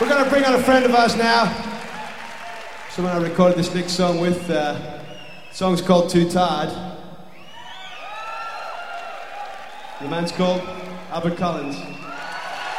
We're going to bring on a friend of ours now. Someone I recorded this next song with. The song's called Too Tired. The man's called Albert Collins.